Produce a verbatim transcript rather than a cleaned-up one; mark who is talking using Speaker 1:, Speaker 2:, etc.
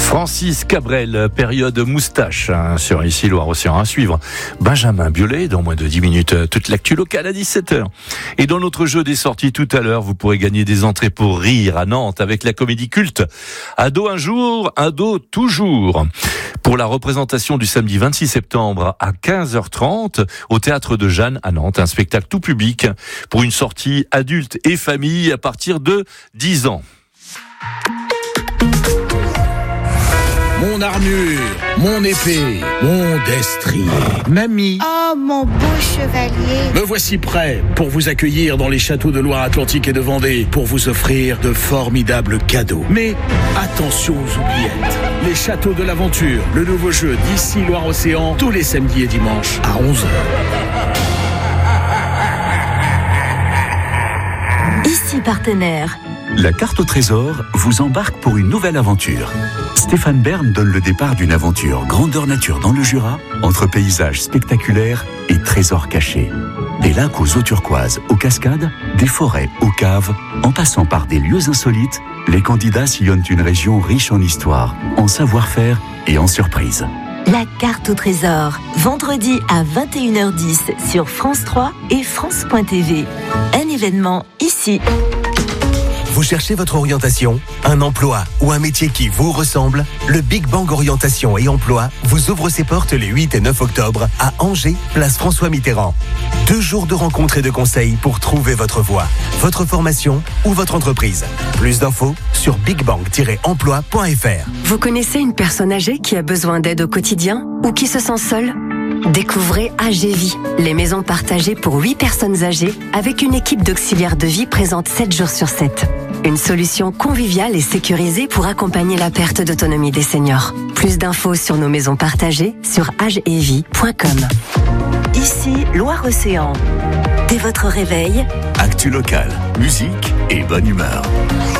Speaker 1: Francis Cabrel, période moustache hein, sur ici Loire-Océan à suivre. Benjamin Biolay dans moins de dix minutes, toute l'actu locale à dix-sept heures. Et dans notre jeu des sorties tout à l'heure, vous pourrez gagner des entrées pour rire à Nantes avec la comédie culte Ado un jour, ado toujours. Pour la représentation du samedi vingt-six septembre à quinze heures trente au Théâtre de Jeanne à Nantes, un spectacle tout public pour une sortie adulte et famille à partir de dix ans.
Speaker 2: Mon armure, mon épée, mon destrier. Mamie.
Speaker 3: Oh, mon beau chevalier.
Speaker 2: Me voici prêt pour vous accueillir dans les châteaux de Loire-Atlantique et de Vendée, pour vous offrir de formidables cadeaux. Mais attention aux oubliettes. Les châteaux de l'aventure, le nouveau jeu d'ici Loire-Océan, tous les samedis et dimanches à onze heures.
Speaker 4: Ici partenaire.
Speaker 5: La carte au trésor vous embarque pour une nouvelle aventure. Stéphane Bern donne le départ d'une aventure grandeur nature dans le Jura, entre paysages spectaculaires et trésors cachés. Des lacs aux eaux turquoises, aux cascades, des forêts aux caves, en passant par des lieux insolites, les candidats sillonnent une région riche en histoire, en savoir-faire et en surprises.
Speaker 4: La carte au trésor, vendredi à vingt et une heures dix sur France trois et France point T V. Un événement ici.
Speaker 6: Vous cherchez votre orientation, un emploi ou un métier qui vous ressemble? Le Big Bang Orientation et Emploi vous ouvre ses portes les huit et neuf octobre à Angers, place François Mitterrand. Deux jours de rencontres et de conseils pour trouver votre voie, votre formation ou votre entreprise. Plus d'infos sur big bang tiret emploi point f r.
Speaker 7: Vous connaissez une personne âgée qui a besoin d'aide au quotidien ou qui se sent seule? Découvrez A G Vie, les maisons partagées pour huit personnes âgées avec une équipe d'auxiliaires de vie présente sept jours sur sept. Une solution conviviale et sécurisée pour accompagner la perte d'autonomie des seniors. Plus d'infos sur nos maisons partagées sur age et vie point com.
Speaker 4: Ici Loire-Océan. Dès votre réveil,
Speaker 5: Actu locale, musique et bonne humeur.